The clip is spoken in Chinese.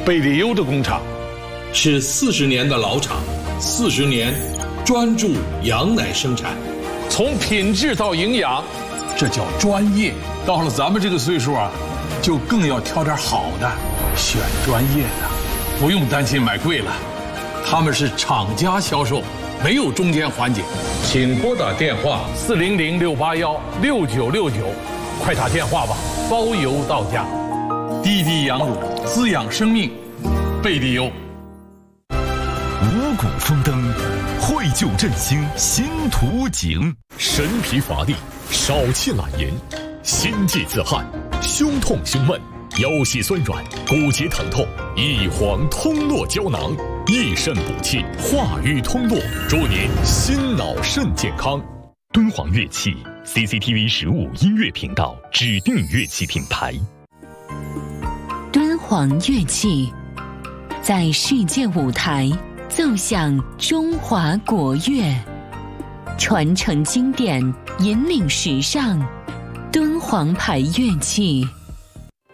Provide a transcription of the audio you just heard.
贝里优的工厂是40年的老厂，40年专注羊奶生产， 从品质到营养，这叫专业。到了咱们这个岁数啊，就更要挑点好的，选专业的，不用担心买贵了。他们是厂家销售，没有中间环节。 请拨打电话 400-681-6969，快打电话吧，包邮到家。滴滴羊乳滋养生命，贝里优。 五谷丰登，绘就振兴新图景。神疲乏力，少气懒言，心悸自汗，胸痛胸闷，腰膝酸软，骨节疼痛，益黄通络胶囊，益肾补气，化瘀通络，祝您心脑肾健康。敦煌乐器 CCTV 15音乐频道指定乐器品牌。 敦煌乐器在世界舞台奏响中华国乐，传承经典，引领时尚。敦煌牌乐器